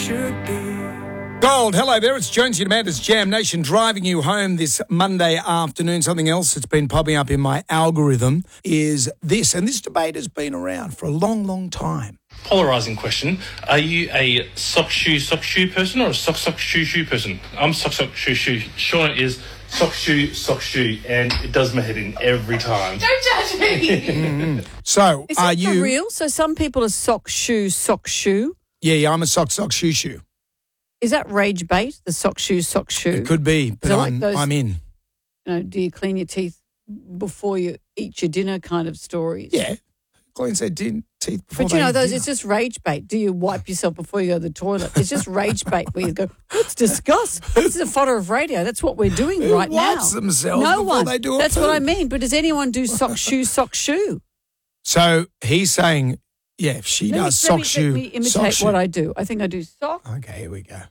should be. Gold, hello there. It's Jonesy and Amanda's Jam Nation driving you home this Monday afternoon. Something else that's been popping up in my algorithm is this, and this debate has been around for a long, long time. Polarising question. Are you a sock shoe person or a sock shoe person? I'm sock shoe. Sean is sock shoe, and it does my head in every time. Don't judge me. So, Is are it you for real? So some people are sock shoe. Yeah, I'm a sock shoe. Is that rage bait? The sock shoe. It could be, but Is it like those- I'm in. You know, do you clean your teeth before you eat your dinner? Kind of stories. Yeah, cleans their teeth before But you they know, eat those dinner. it's just rage bait. Do you wipe yourself before you go to the toilet? It's just rage bait where you go, let's discuss. This is a fodder of radio. That's what we're doing Who right now. wipes themselves No before one. they do a That's what I poo? mean. But does anyone do sock shoe? So he's saying, yeah, if she does sock shoe, Let me imitate sock shoe. what I do. I think I do sock, Okay, here we go.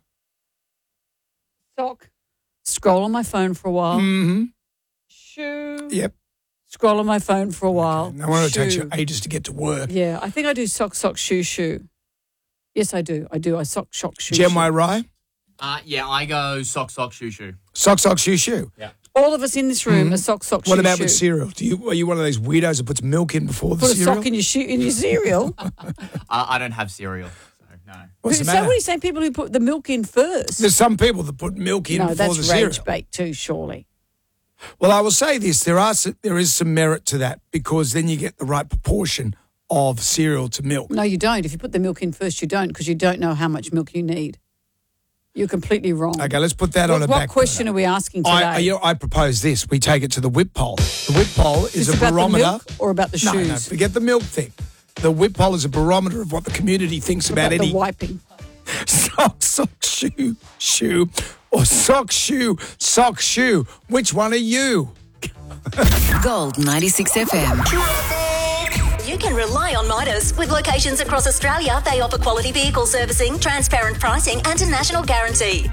scroll on my phone for a while, Mm-hmm. shoe, Yep. scroll on my phone for a while. No wonder it takes you shoe. ages to get to work. Yeah, I think I do sock, shoe. Yes, I do. I sock, shoe. Jem Rye? Yeah, I go sock, shoe. Sock, shoe. Yeah. All of us in this room are sock, shoe. What about with cereal? Are you one of those weirdos that puts milk in before the Put a cereal? sock in your cereal. I don't have cereal, so no. What's the So matter? what are you saying? People who put the milk in first? There's some people that put milk in No, before that's the cereal. rage bait too, surely. Well, I will say this: there is some merit to that because then you get the right proportion of cereal to milk. No, you don't. If you put the milk in first, you don't because you don't know how much milk you need. You're completely wrong. Okay, let's put that on a What back question burner. are we asking today? I propose this: we take it to the whip poll. The whip poll is Is a it about barometer. the milk or about the shoes? No, forget the milk thing. The whip poll is a barometer of what the community thinks about the any wiping. sock, shoe, or sock, shoe. Which one are you? Gold 96 FM. You can rely on Midas. With locations across Australia, they offer quality vehicle servicing, transparent pricing and a national guarantee.